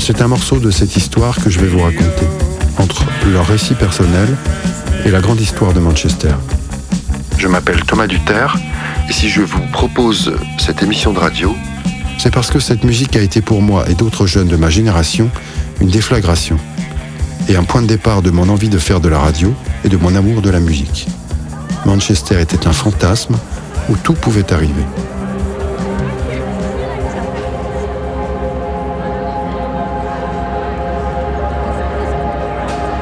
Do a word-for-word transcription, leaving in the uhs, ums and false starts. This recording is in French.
C'est un morceau de cette histoire que je vais vous raconter, entre leur récit personnel et la grande histoire de Manchester. Je m'appelle Thomas Duterre, et si je vous propose cette émission de radio, c'est parce que cette musique a été pour moi et d'autres jeunes de ma génération une déflagration, et un point de départ de mon envie de faire de la radio et de mon amour de la musique. Manchester était un fantasme où tout pouvait arriver.